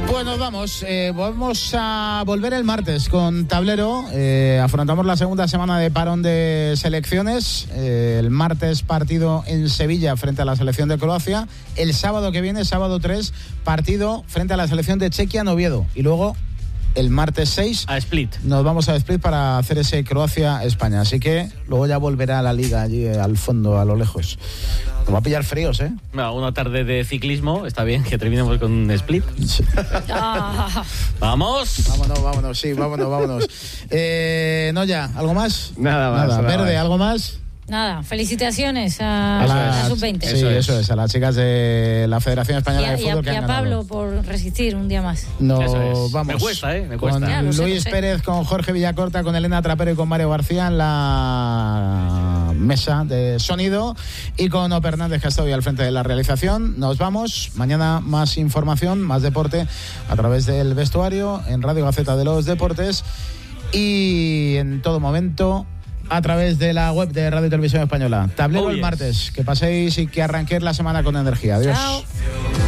Pues nos vamos. Vamos a volver el martes con tablero. Afrontamos la segunda semana de parón de selecciones. El martes partido en Sevilla frente a la selección de Croacia. El sábado que viene, sábado 3, partido frente a la selección de Chequia en Oviedo. Y luego el martes 6 a Split. Nos vamos a Split para hacer ese Croacia-España. Así que luego ya volverá a la liga allí al fondo, a lo lejos. Nos va a pillar fríos, ¿eh? No, una tarde de ciclismo, está bien que terminemos con un Split. Sí. ¡Vamos! Vámonos, sí, vámonos. No ya, ¿algo más? Nada más. Verde, ¿algo más? Nada, felicitaciones a la Sub-20. Sí, eso es, a las chicas de la Federación Española de Fútbol que han ganado. Y a Pablo por resistir un día más. Nos vamos. Me cuesta, me cuesta. Con Luis Pérez, con Jorge Villacorta, con Elena Trapero y con Mario García en la mesa de sonido y con Ope Hernández, que ha estado hoy al frente de la realización. Nos vamos. Mañana más información, más deporte a través del vestuario en Radio Gaceta de los Deportes y en todo momento a través de la web de Radio y Televisión Española. Tablero el martes. Que paséis y que arranquéis la semana con energía. Adiós. Chao.